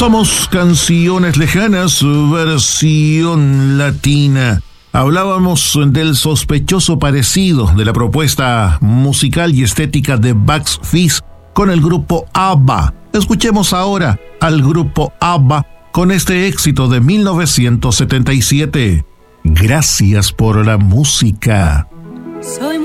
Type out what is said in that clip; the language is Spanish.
Somos Canciones Lejanas, versión latina. Hablábamos del sospechoso parecido de la propuesta musical y estética de Bucks Fizz con el grupo ABBA. Escuchemos ahora al grupo ABBA con este éxito de 1977. Gracias por la música.